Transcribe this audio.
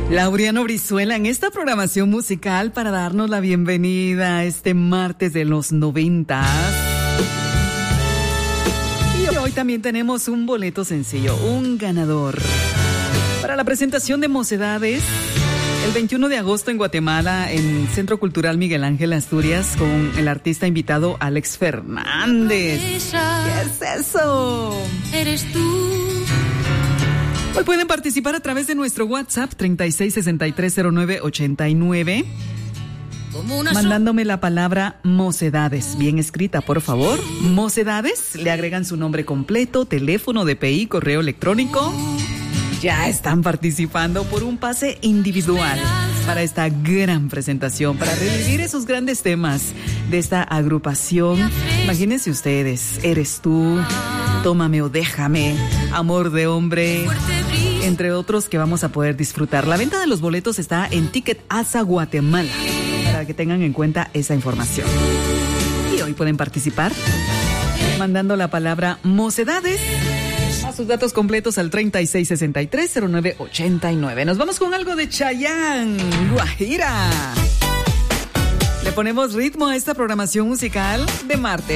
Laureano Brizuela en esta programación musical para darnos la bienvenida a este martes de los 90. Y hoy también tenemos un boleto sencillo, un ganador para la presentación de Mocedades el 21 de agosto en Guatemala, en Centro Cultural Miguel Ángel Asturias, con el artista invitado Alex Fernández. ¿Qué es eso? Eres tú. Hoy pueden participar a través de nuestro WhatsApp 36630989, mandándome la palabra Mocedades, bien escrita, por favor. Mocedades, le agregan su nombre completo, teléfono, DPI, correo electrónico. Ya están participando por un pase individual para esta gran presentación, para revivir esos grandes temas de esta agrupación. Imagínense ustedes, Eres tú, Tómame o Déjame, Amor de Hombre, entre otros que vamos a poder disfrutar. La venta de los boletos está en Ticket Asa Guatemala, para que tengan en cuenta esa información. Y hoy pueden participar mandando la palabra Mocedades a sus datos completos al 36630989. Nos vamos con algo de Chayanne, Guajira. Le ponemos ritmo a esta programación musical de martes.